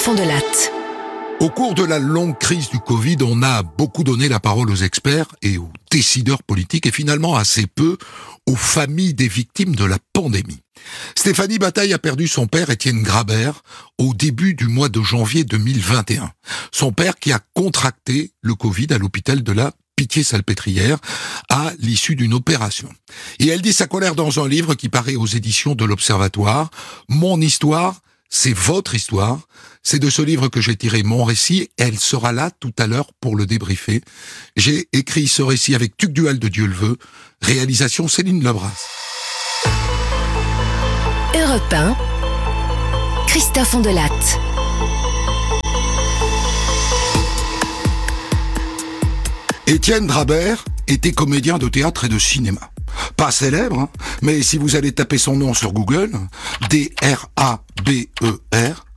Fondelat. Au cours de la longue crise du Covid, on a beaucoup donné la parole aux experts et aux décideurs politiques et finalement assez peu aux familles des victimes de la pandémie. Stéphanie Bataille a perdu son père, Étienne Grabert, au début du mois de janvier 2021. Son père qui a contracté le Covid à l'hôpital de la Pitié-Salpêtrière à l'issue d'une opération. Et elle dit sa colère dans un livre qui paraît aux éditions de l'Observatoire. Mon histoire, c'est votre histoire. C'est de ce livre que j'ai tiré mon récit. Elle sera là tout à l'heure pour le débriefer. J'ai écrit ce récit avec Tugdual de Dieu le veut. Réalisation Céline Lebras. Europe 1, Christophe Fondelat. Étienne Grabert était comédien de théâtre et de cinéma. Pas célèbre, mais si vous allez taper son nom sur Google, D-R-A-B-E-R,